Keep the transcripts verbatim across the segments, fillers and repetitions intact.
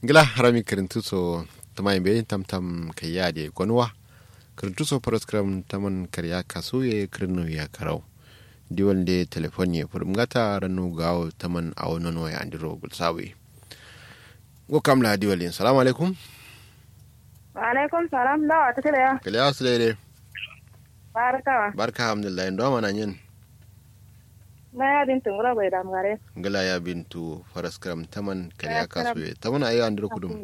ngila harami kirintuso tamay be tam tam kayade konwa kirintuso program taman karya kasuye kirnu ya karau diwonde telefoni pour ngata ranu gawo taman awonon waya andiro gulsawi go kamla diwalin assalamu alaikum wa alaikum salam da wata kila ya kila asle barka barka alhamdulillah ndo mana nyen na ya bintu ngura bai da mare ngala ya bintu faraskram taman karya kasuye taman ayo andiro kudum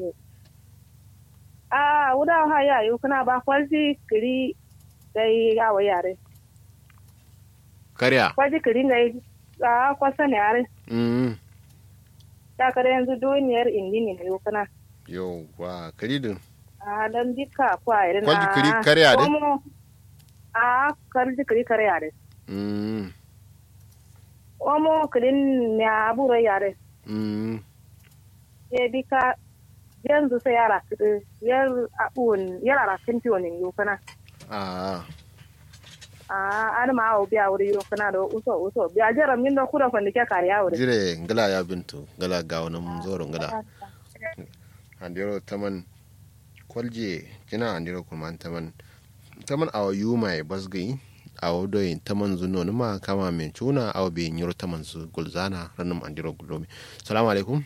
ah uda ha ya yu kana ba kwalji kiri dai ga wayare karya kwalji kiri ne a kwasa ne are mm ta kare yanzu duniyar indini ne yu kana yo wa kiri din a dan dika kwa irin kwalji kiri karya de a kwalji kiri karya de mm omo kirin ne aburo yare mm ye bika yanzu sai yara kiɗi yar abun yara rafin tiyo ne yau kana ah ah an ma awo biya wuri yau kana da uso uso biya jara min da kura kwanda ke kariya wuri jire ngala ya bintu ngala ga wannan zoro ngala andiro taman kwalje kina andiro kuma taman taman awo yuma e basgai awo doyin taman zuno numa kama men chuna awo be nyiro taman su gulzana ranum andiro gulomi assalamu alaikum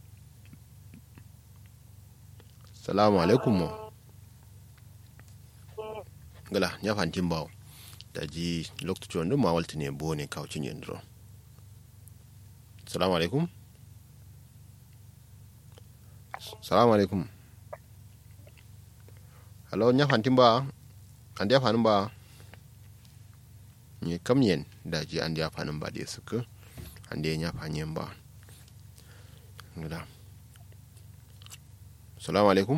salamu alaikum gala nya fantin bawo daji lokacin wanda ma walti ne bo ne kaucin yandro salamu alaikum salamu alaikum hello nya fantin ba an da fanin ba ni kamyen daji an da fanin ba da suka an da nya fanyen ba gala salamu alaikum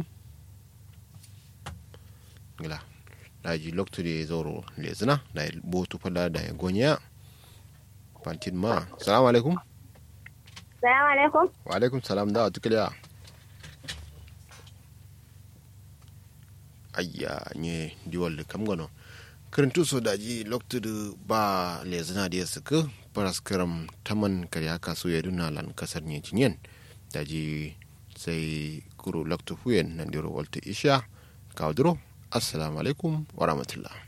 gila daji loktu de zoro lezina da botu fada da gonya pantin ma salamu alaikum salamu alaikum wa alaikum salam da tukliya ayya nye diwal kam gono kirintu so daji loktu de ba lezina de suka paraskaram taman karya kaso ya duna lan kasar nye cinyen daji sai kuro lakto fuyen nan diro walta isha kawdro assalamu alaikum wa rahmatullah